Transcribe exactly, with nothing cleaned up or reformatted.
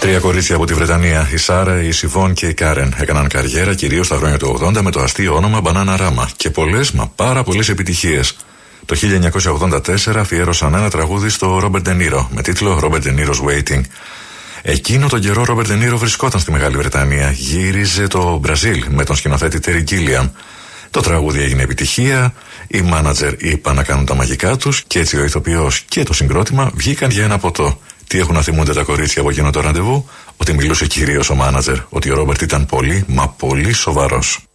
Τρία κορίτσια από τη Βρετανία, η Σάρα, η Σιβόν και η Κάρεν, έκαναν καριέρα κυρίως στα χρόνια του ογδόντα με το αστείο όνομα Bananarama και πολλές μα πάρα πολλές επιτυχίες. Το χίλια εννιακόσια ογδόντα τέσσερα αφιέρωσαν ένα τραγούδι στο Robert De Niro με τίτλο Robert De Niro's Waiting. Εκείνο τον καιρό Robert De Niro βρισκόταν στη Μεγάλη Βρετανία, γύριζε το Μπραζίλ με τον σκηνοθέτη Terry Gilliam. Το τραγούδι έγινε επιτυχία, οι μάνατζερ είπαν να κάνουν τα μαγικά τους και έτσι ο ηθοποιός και το συγκρότημα βγήκαν για ένα ποτό. Τι έχουν να θυμούνται τα κορίτσια από εκείνο το ραντεβού? Ότι μιλούσε κυρίως ο μάνατζερ, ότι ο Ρόμπερτ ήταν πολύ μα πολύ σοβαρός.